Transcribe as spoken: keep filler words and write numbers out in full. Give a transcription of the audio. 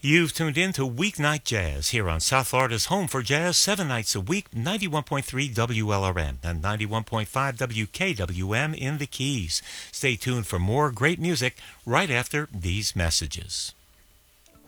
You've tuned in to Weeknight Jazz here on South Florida's home for jazz, seven nights a week, ninety-one point three W L R N and ninety-one point five W K W M in the Keys. Stay tuned for more great music right after these messages.